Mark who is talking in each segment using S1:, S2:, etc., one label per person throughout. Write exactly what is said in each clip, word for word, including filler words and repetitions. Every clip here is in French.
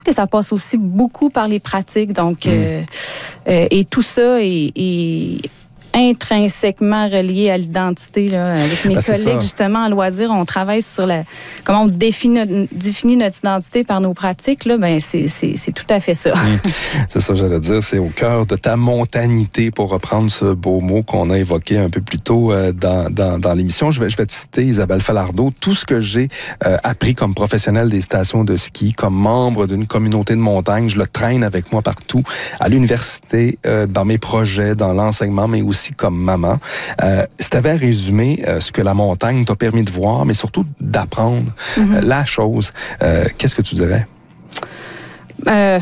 S1: que ça passe aussi beaucoup par les pratiques. Donc, mmh. euh, euh, et tout ça est, est intrinsèquement relié à l'identité. Là. Avec mes ben, collègues, justement, en loisirs, on travaille sur la comment on définit notre, définit notre identité par nos pratiques. Là, ben, c'est, c'est, c'est tout à fait ça.
S2: Mmh. C'est ça, j'allais dire. C'est au cœur de ta montanité, pour reprendre ce beau mot qu'on a évoqué un peu plus tôt euh, dans, dans, dans l'émission. Je vais, je vais te citer, Isabelle Falardeau. Tout ce que j'ai euh, appris comme professionnel des stations de ski, comme membre d'une communauté de montagne, je le traîne avec moi partout, à l'université, euh, dans mes projets, dans l'enseignement, mais aussi comme maman. Euh, si tu avais à résumer euh, ce que la montagne t'a permis de voir, mais surtout d'apprendre, mm-hmm. euh, la chose, euh, qu'est-ce que tu dirais?
S1: Euh...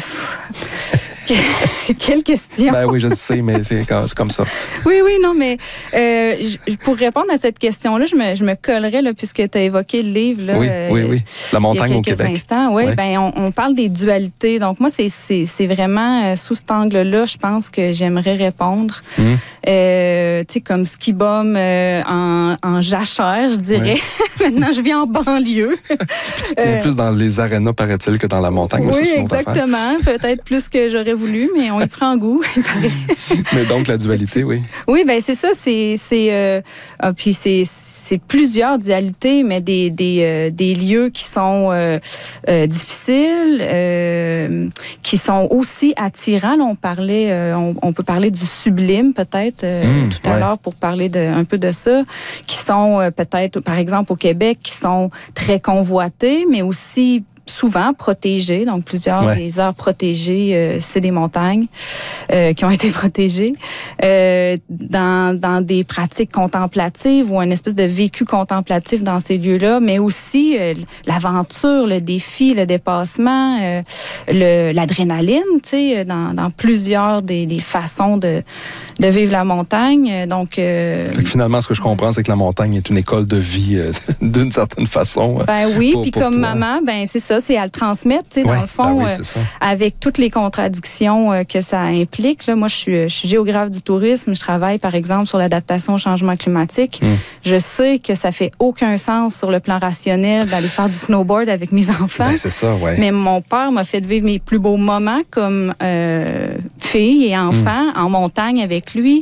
S1: Quelle question!
S2: Ben oui, je sais, mais c'est comme ça.
S1: Oui, oui, non, mais euh, je, pour répondre à cette question-là, je me, je me collerais, là, puisque tu as évoqué le livre. Là,
S2: oui, euh, oui, oui. La montagne au Québec.
S1: Instants. Oui, oui. Ben, on, on parle des dualités. Donc, moi, c'est, c'est, c'est vraiment euh, sous cet angle-là, je pense que j'aimerais répondre. Mmh. Euh, tu sais, comme ski bum euh, en, en jachère, je dirais. Oui. Maintenant, je vis en banlieue.
S2: Tu tiens euh, plus dans les arénas, paraît-il, que dans la montagne.
S1: Oui,
S2: mais ça,
S1: exactement. Peut-être plus que j'aurais voulu, mais on y prend goût.
S2: Mais donc, la dualité, oui.
S1: Oui, ben c'est ça. C'est, c'est, euh, ah, puis c'est, c'est plusieurs dualités, mais des, des, euh, des lieux qui sont euh, euh, difficiles, euh, qui sont aussi attirants. Là, on parlait, euh, on, on peut parler du sublime, peut-être, euh, mmh, tout à ouais. l'heure, pour parler de, un peu de ça, qui sont euh, peut-être, par exemple, au Québec, qui sont très convoités, mais aussi souvent protégées, donc plusieurs ouais. des aires protégées, euh, c'est des montagnes euh, qui ont été protégées, euh, dans, dans des pratiques contemplatives ou un espèce de vécu contemplatif dans ces lieux-là, mais aussi euh, l'aventure, le défi, le dépassement, euh, le, l'adrénaline, tu sais, dans, dans plusieurs des, des façons de, de vivre la montagne. Donc, euh,
S2: fait que finalement, ce que je comprends, c'est que la montagne est une école de vie euh, d'une certaine façon.
S1: Ben oui, puis comme toi. Maman, ben c'est ça. C'est à le transmettre, tu sais, ouais, dans le fond, ben oui, euh, avec toutes les contradictions euh, que ça implique. Là, moi, je suis, je suis géographe du tourisme. Je travaille, par exemple, sur l'adaptation au changement climatique. Mm. Je sais que ça fait aucun sens sur le plan rationnel d'aller faire du snowboard avec mes enfants.
S2: Ben, c'est ça, ouais.
S1: Mais mon père m'a fait vivre mes plus beaux moments comme euh, fille et enfant mm. en montagne avec lui.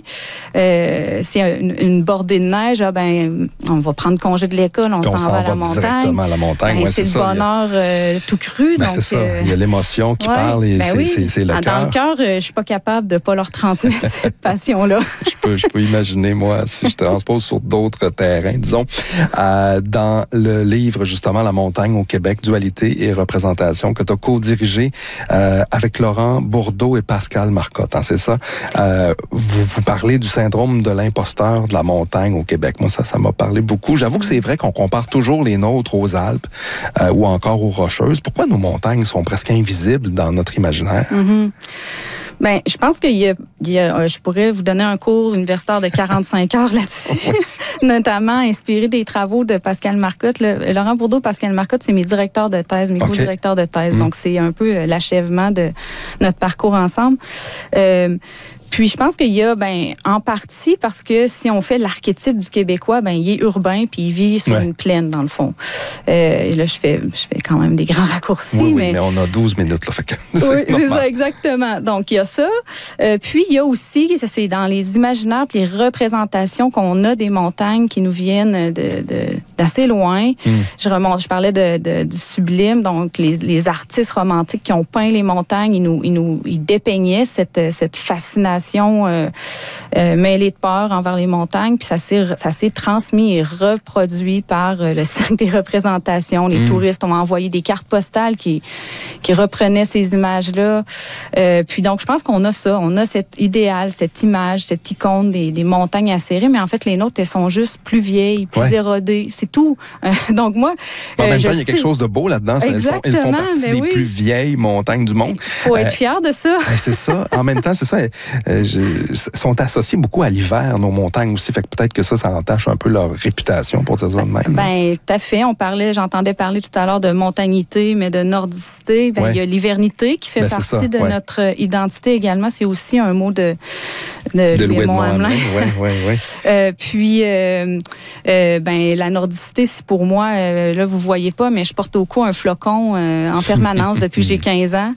S1: Euh, c'est une, une bordée de neige. Ah, ben, on va prendre congé de l'école, on, on s'en, s'en va à la montagne.
S2: Directement à la montagne,
S1: ben,
S2: ouais,
S1: c'est,
S2: c'est
S1: le
S2: ça.
S1: bonheur euh, tout cru.
S2: Ben
S1: donc,
S2: c'est ça.
S1: Euh,
S2: il y a l'émotion qui ouais, parle et ben c'est, oui. c'est, c'est le
S1: dans
S2: cœur.
S1: Dans le cœur, euh, je suis pas capable de pas leur transmettre cette passion-là.
S2: je, peux, je peux imaginer, moi, si je transpose sur d'autres terrains, disons. Euh, dans le livre, justement, La montagne au Québec, dualité et représentation, que tu as co-dirigé euh, avec Laurent Bourdeau et Pascal Marcotte, hein, c'est ça? Euh, vous, vous parlez du syndrome de l'imposteur de la montagne au Québec. Moi, ça, ça m'a parlé beaucoup. J'avoue que c'est vrai qu'on compare toujours les nôtres aux Alpes euh, ou encore aux Rocheuses. Pourquoi nos montagnes sont presque invisibles dans notre imaginaire?
S1: Mm-hmm. Ben, je pense qu'il y a, il y a, je pourrais vous donner un cours universitaire de quarante-cinq heures là-dessus, notamment inspiré des travaux de Pascal Marcotte. Le, Laurent Bourdeau, Pascal Marcotte, c'est mes directeurs de thèse, mes okay. co-directeurs de thèse. Mmh. Donc, c'est un peu l'achèvement de notre parcours ensemble. Euh, Puis, je pense qu'il y a, ben, en partie, parce que si on fait l'archétype du Québécois, ben, il est urbain puis il vit sur ouais. une plaine, dans le fond. Euh, et là, je fais, je fais quand même des grands raccourcis.
S2: Oui, oui,
S1: mais,
S2: mais on a douze minutes, là. Fait que
S1: oui,
S2: c'est,
S1: c'est ça, exactement. Donc, il y a ça. Euh, puis, il y a aussi, ça, c'est dans les imaginaires puis les représentations qu'on a des montagnes qui nous viennent de, de, d'assez loin. Mm. Je remonte, je parlais de, de, du sublime. Donc, les, les artistes romantiques qui ont peint les montagnes, ils nous, ils nous, ils dépeignaient cette, cette fascination Euh, euh, mêlée de peur envers les montagnes, puis ça s'est, ça s'est transmis et reproduit par euh, le cercle des représentations. Les mmh. touristes ont envoyé des cartes postales qui, qui reprenaient ces images-là. Euh, puis donc, je pense qu'on a ça, on a cet idéal, cette image, cette icône des, des montagnes acérées, mais en fait, les nôtres, elles sont juste plus vieilles, plus ouais. érodées, c'est tout. Euh, donc moi,
S2: en
S1: euh,
S2: même temps, il y a quelque chose de beau là-dedans. Elles, sont, elles font partie des
S1: oui.
S2: plus vieilles montagnes du monde.
S1: Il faut être euh, fier de ça.
S2: Ben, c'est ça. En même temps, c'est ça. euh, je, sont associés beaucoup à l'hiver, nos montagnes aussi. Fait que peut-être que ça, ça entache un peu leur réputation, pour dire ça de même.
S1: Ben, tout à fait. On parlait, j'entendais parler tout à l'heure de montagnité, mais de nordicité. Ben,
S2: ouais.
S1: Il y a l'hivernité qui fait
S2: ben,
S1: partie
S2: ça,
S1: de
S2: ouais.
S1: notre identité également. C'est aussi un mot de, de,
S2: de Louis de
S1: Mont-Hamelin.
S2: Oui, oui, oui.
S1: Euh, puis, euh, euh, ben, la nordicité, c'est pour moi, euh, là, vous voyez pas, mais je porte au cou un flocon euh, en permanence depuis que j'ai quinze ans.